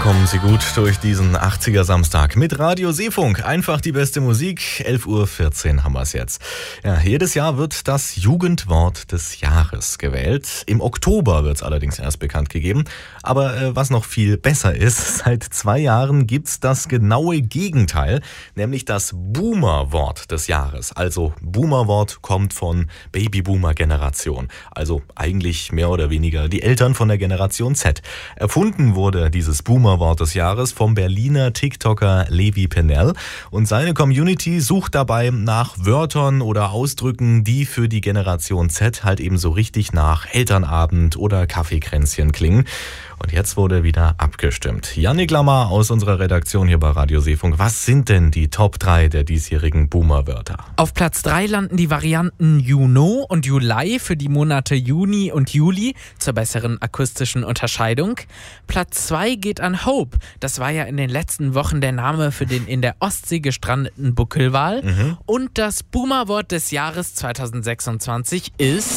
Kommen Sie gut durch diesen 80er Samstag mit Radio Seefunk. Einfach die beste Musik. 11.14 Uhr haben wir es jetzt. Ja, jedes Jahr wird das Jugendwort des Jahres gewählt. Im Oktober wird es allerdings erst bekannt gegeben. Aber was noch viel besser ist, seit 2 Jahren gibt's das genaue Gegenteil, nämlich das Boomer-Wort des Jahres. Also Boomer-Wort kommt von Babyboomer-Generation. Also eigentlich mehr oder weniger die Eltern von der Generation Z. Erfunden wurde dieses Boomer-Wort des Jahres vom Berliner TikToker Levi Pennell und seine Community sucht dabei nach Wörtern oder Ausdrücken, die für die Generation Z halt eben so richtig nach Elternabend oder Kaffeekränzchen klingen. Und jetzt wurde wieder abgestimmt. Yannick Lamar aus unserer Redaktion hier bei Radio Seefunk. Was sind denn die Top 3 der diesjährigen Boomer-Wörter? Auf Platz 3 landen die Varianten You Know und Juli für die Monate Juni und Juli zur besseren akustischen Unterscheidung. Platz 2 geht an Hope. Das war ja in den letzten Wochen der Name für den in der Ostsee gestrandeten Buckelwal. Und das Boomer-Wort des Jahres 2026 ist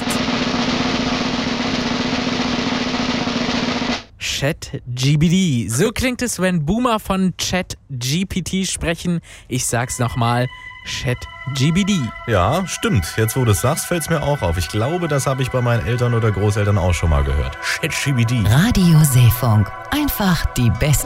ChatGPT. So klingt es, wenn Boomer von ChatGPT sprechen. Ich sag's nochmal, ChatGPT. Ja, stimmt. Jetzt, wo du es sagst, fällt's mir auch auf. Ich glaube, das habe ich bei meinen Eltern oder Großeltern auch schon mal gehört. ChatGPT. Radio Seefunk. Einfach die beste